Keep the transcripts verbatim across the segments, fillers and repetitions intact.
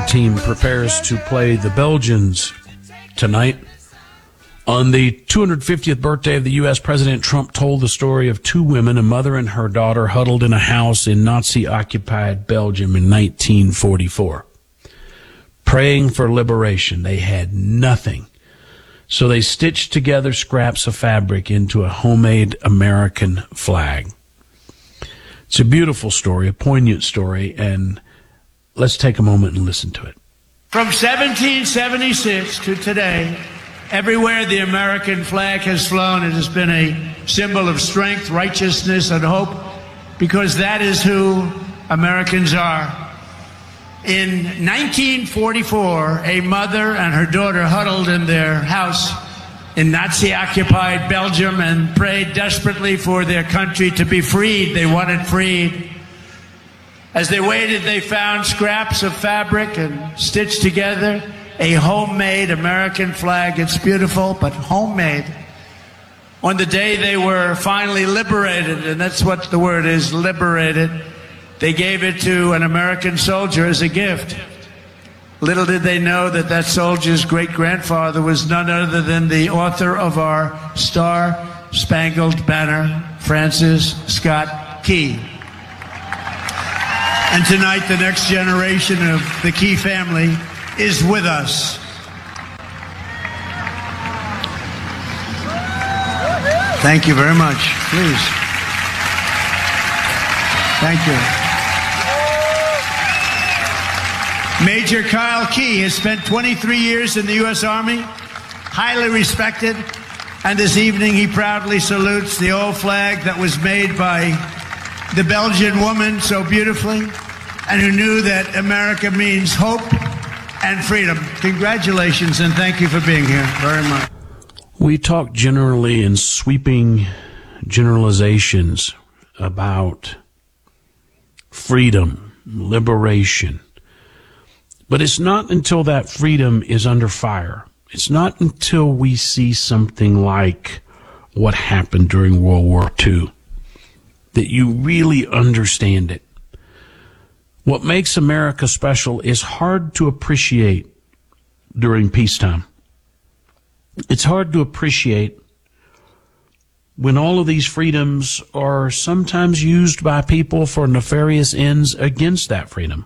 team prepares to play the Belgians tonight. On the two hundred fiftieth birthday of the U S, President Trump told the story of two women, a mother and her daughter, huddled in a house in Nazi-occupied Belgium in nineteen forty-four. Praying for liberation. They had nothing. So they stitched together scraps of fabric into a homemade American flag. It's a beautiful story, a poignant story, and let's take a moment and listen to it. From seventeen seventy-six to today, everywhere the American flag has flown, it has been a symbol of strength, righteousness, and hope, because that is who Americans are. In nineteen forty-four, a mother and her daughter huddled in their house in Nazi-occupied Belgium and prayed desperately for their country to be freed. They wanted freed. As they waited, they found scraps of fabric and stitched together a homemade American flag. It's beautiful, but homemade. On the day they were finally liberated, and that's what the word is, liberated, they gave it to an American soldier as a gift. Little did they know that that soldier's great-grandfather was none other than the author of our Star-Spangled Banner, Francis Scott Key. And tonight, the next generation of the Key family is with us. Thank you very much. Please. Thank you. Major Kyle Key has spent twenty-three years in the U S Army, highly respected, and this evening he proudly salutes the old flag that was made by the Belgian woman so beautifully, and who knew that America means hope and freedom. Congratulations, and thank you for being here very much. We talk generally in sweeping generalizations about freedom, liberation. But it's not until that freedom is under fire. It's not until we see something like what happened during World War Two that you really understand it. What makes America special is hard to appreciate during peacetime. It's hard to appreciate when all of these freedoms are sometimes used by people for nefarious ends against that freedom.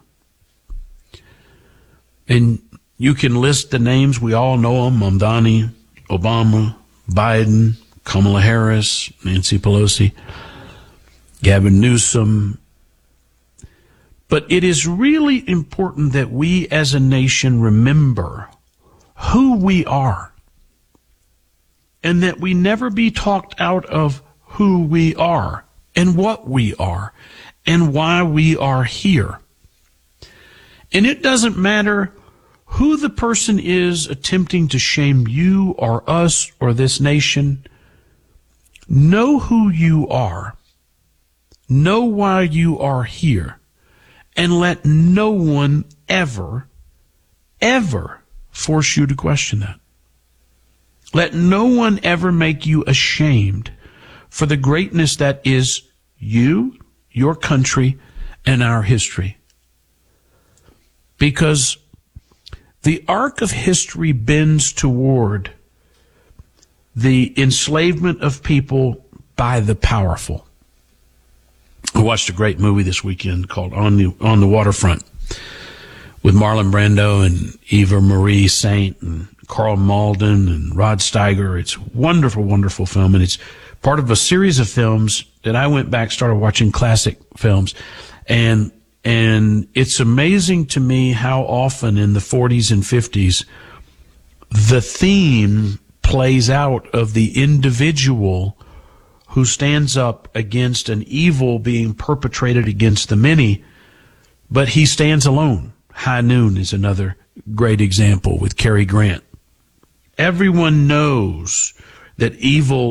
And you can list the names, we all know them: Mamdani, Obama, Biden, Kamala Harris, Nancy Pelosi, Gavin Newsom. But it is really important that we as a nation remember who we are, and that we never be talked out of who we are and what we are and why we are here. And it doesn't matter who the person is attempting to shame you or us or this nation. Know who you are. Know why you are here. And let no one ever, ever force you to question that. Let no one ever make you ashamed for the greatness that is you, your country, and our history. Because the arc of history bends toward the enslavement of people by the powerful. I watched a great movie this weekend called On the On the Waterfront with Marlon Brando and Eva Marie Saint and Carl Malden and Rod Steiger. It's a wonderful, wonderful film, and it's part of a series of films that I went back, started watching classic films, and and it's amazing to me how often in the forties and fifties the theme plays out of the individual who stands up against an evil being perpetrated against the many, but he stands alone. High Noon is another great example with Cary Grant. Everyone knows that evil